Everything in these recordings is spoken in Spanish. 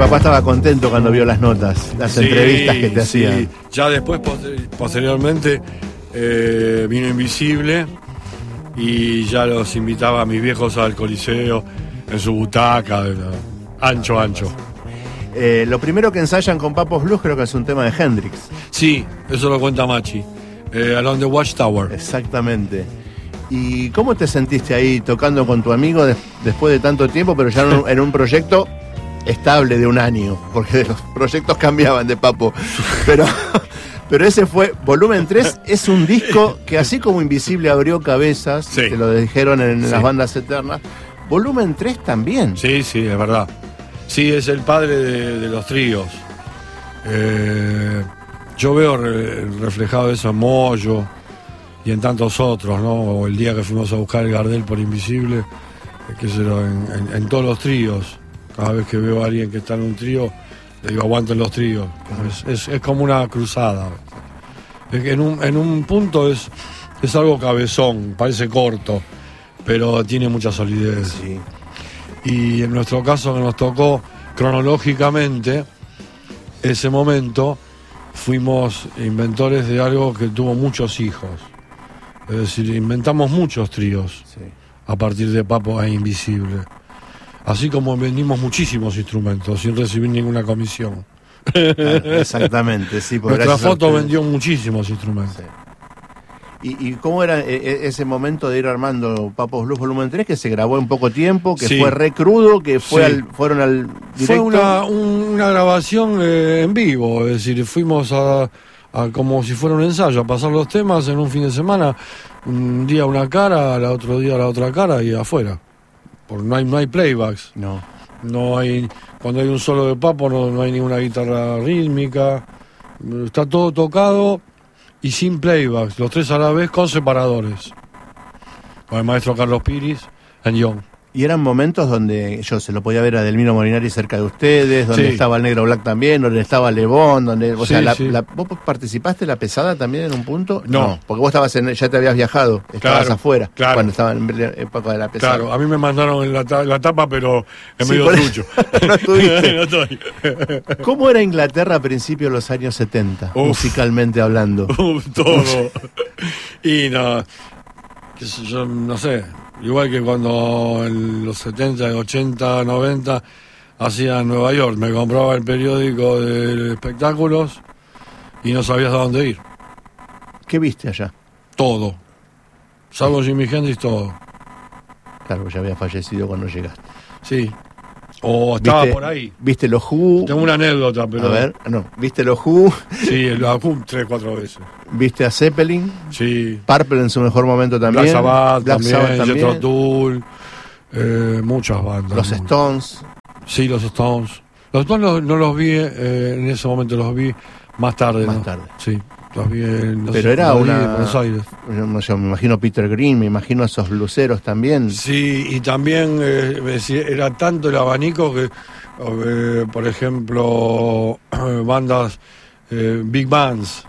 papá estaba contento cuando vio las notas, las entrevistas que te hacían. Ya después, posteriormente, vino Invisible y ya los invitaba a mis viejos al Coliseo, en su butaca, ancho. Lo primero que ensayan con Papos Blues creo que es un tema de Hendrix. Sí, eso lo cuenta Machi. Along the Watchtower. Exactamente. ¿Y cómo te sentiste ahí tocando con tu amigo después de tanto tiempo, pero ya en un proyecto estable de un año? Porque los proyectos cambiaban de Papo. Pero ese fue, Volumen 3, es un disco que así como Invisible abrió cabezas, sí, que lo dijeron en las bandas eternas, Volumen 3 también. Sí, es verdad. Sí, es el padre de los tríos. Yo veo reflejado eso en Moyo y en tantos otros, ¿no? O el día que fuimos a buscar el Gardel por Invisible, que en todos los tríos. Cada vez que veo a alguien que está en un trío, le digo, aguanten los tríos. Es como una cruzada. En un punto es algo cabezón, parece corto, pero tiene mucha solidez. Sí. Y en nuestro caso, que nos tocó cronológicamente, ese momento, fuimos inventores de algo que tuvo muchos hijos. Es decir, inventamos muchos tríos, sí, a partir de Papo e Invisible. Así como vendimos muchísimos instrumentos sin recibir ninguna comisión. Exactamente, sí. Nuestra foto vendió muchísimos instrumentos. Sí. ¿Y cómo era ese momento de ir armando Papos Blues Volumen 3, que se grabó en poco tiempo, que sí, fue re crudo, que fueron al directo? Fue una grabación en vivo, es decir, fuimos a como si fuera un ensayo, a pasar los temas en un fin de semana, un día una cara, al otro día la otra cara y afuera. Porque no hay playbacks. No hay, cuando hay un solo de Papo no hay ninguna guitarra rítmica, está todo tocado y sin playbacks, los tres a la vez con separadores, con el maestro Carlos Piris en Young. Y eran momentos donde yo se lo podía ver a Delmiro Molinari cerca de ustedes, donde sí, estaba el Negro Black también, donde estaba Lebón, donde, o sea, ¿vos participaste en La Pesada también en un punto? No, porque vos estabas ya te habías viajado, estabas afuera, cuando estaba en época de La Pesada. Claro, a mí me mandaron en la tapa, pero en medio trucho. No estuviste. No estoy. ¿Cómo era Inglaterra a principios de los años 70, musicalmente hablando? Todo. Y no, yo no sé. Igual que cuando en los 70, 80, 90 hacía en Nueva York, me compraba el periódico de espectáculos y no sabías a dónde ir. ¿Qué viste allá? Todo. Salvo Jimi Hendrix, todo. Claro, ya había fallecido cuando llegaste. Sí. O estaba por ahí. ¿Viste los Who? Tengo una anécdota, pero... A ver, no. ¿Viste los Who? Sí, los Who 3-4 veces. ¿Viste a Zeppelin? Sí. Purple en su mejor momento también. Black Sabbath también. Jethro Tull, muchas bandas. Los Stones. Sí, los Stones. Los Stones no los vi en ese momento, los vi más tarde. Más tarde. Sí. Los vi en Pero era Buenos Aires. Yo me imagino Peter Green, me imagino a esos bluseros también. Sí, y también era tanto el abanico que, por ejemplo, bandas, big bands,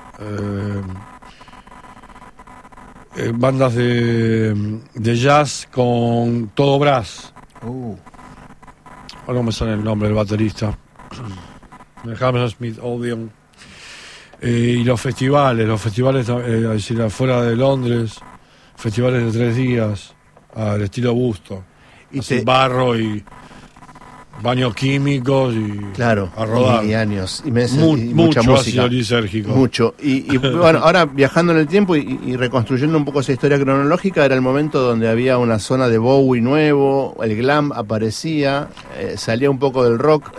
bandas de jazz con todo brass. Ahora no me sale el nombre del baterista. Hammersmith Odeon. Y los festivales, es decir, afuera de Londres, festivales de 3 días, al estilo Busto, barro y baños químicos y claro, a rodar. Y años, y meses, y mucha música. Ácido lisérgico. Mucho. Y bueno, ahora viajando en el tiempo y reconstruyendo un poco esa historia cronológica, era el momento donde había una zona de Bowie nuevo, el glam aparecía, salía un poco del rock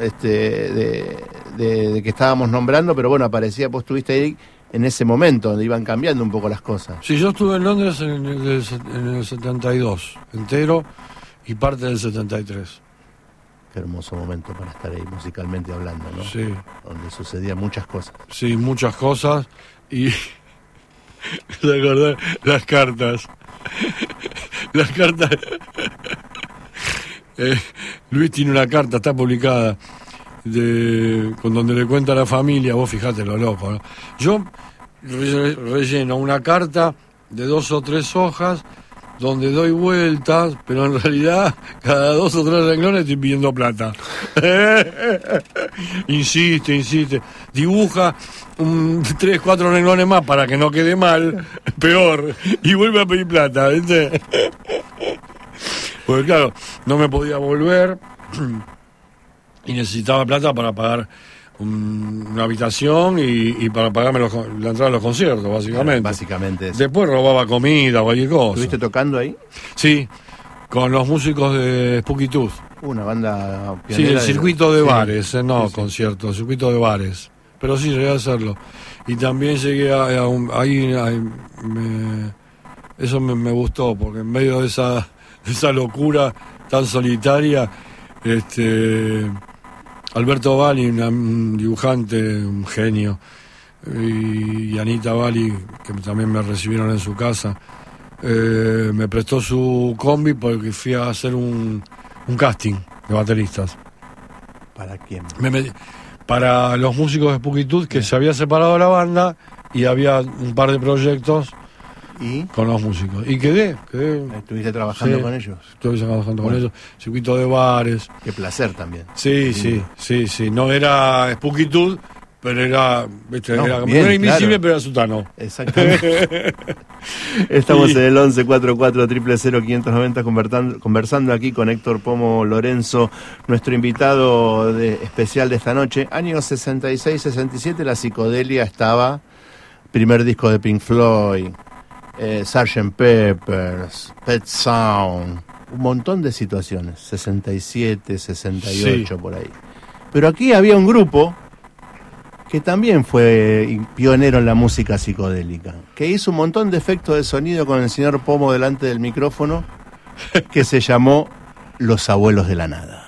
de que estábamos nombrando, pero bueno, aparecía, vos estuviste ahí en ese momento donde iban cambiando un poco las cosas. Sí, yo estuve en Londres en el 72 entero y parte del 73. Qué hermoso momento para estar ahí musicalmente hablando, ¿no? Sí. Donde sucedían muchas cosas. Sí, muchas cosas. Y ¿te acordás? Las cartas. Luis tiene una carta, está publicada, con donde le cuenta a la familia, vos fijate lo loco, ¿no? Yo relleno una carta de 2 o 3 hojas donde doy vueltas, pero en realidad cada 2 o 3 renglones estoy pidiendo plata. Insiste, dibuja 3, 4 renglones más para que no quede mal, peor, y vuelve a pedir plata, ¿viste? Porque claro, no me podía volver y necesitaba plata para pagar una habitación y para pagarme la entrada a los conciertos, básicamente. Básicamente eso. Después robaba comida, cualquier cosa. ¿Estuviste tocando ahí? Sí, con los músicos de Spooky Tooth. Una banda pionera. Sí, el circuito de bares, sí, no sí. conciertos, el circuito de bares. Pero sí, llegué a hacerlo. Y también llegué eso me gustó, porque en medio de esa locura tan solitaria, Alberto Valli, un dibujante, un genio, y Anita Valli, que también me recibieron en su casa, me prestó su combi porque fui a hacer un casting de bateristas. ¿Para quién? Para los músicos de Spooky Tooth, que se había separado la banda y había un par de proyectos ¿Y? con los músicos. Y quedé. ¿Estuviste trabajando Sí. con ellos? Estuve trabajando con Bueno. ellos, circuito de bares. Qué placer también. Sí. No era Spooky Tooth, pero era, ¿viste? No, Era como, bien, no era invisible, claro. pero era sutano. Exactamente. Estamos en el 1144000590 conversando aquí con Héctor Pomo Lorenzo, nuestro invitado especial de esta noche. Años 66-67, la psicodelia estaba, primer disco de Pink Floyd, Sgt. Peppers, Pet Sound, un montón de situaciones, 67, 68 Sí. por ahí. Pero aquí había un grupo que también fue pionero en la música psicodélica, que hizo un montón de efectos de sonido con el señor Pomo delante del micrófono, que se llamó Los Abuelos de la Nada.